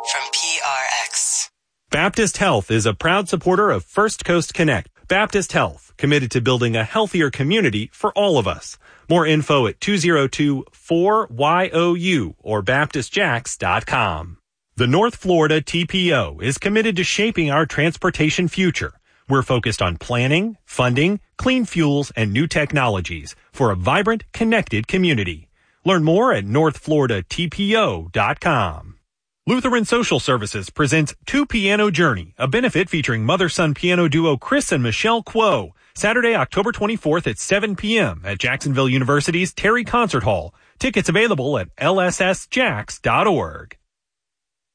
from PRX. Baptist Health is a proud supporter of First Coast Connect. Baptist Health, committed to building a healthier community for all of us. More info at 202-4YOU or baptistjacks.com. The North Florida TPO is committed to shaping our transportation future. We're focused on planning, funding, clean fuels, and new technologies for a vibrant, connected community. Learn more at northfloridatpo.com. Lutheran Social Services presents Two Piano Journey, a benefit featuring mother-son piano duo Chris and Michelle Kuo. Saturday, October 24th at 7 p.m. at Jacksonville University's Terry Concert Hall. Tickets available at lssjacks.org.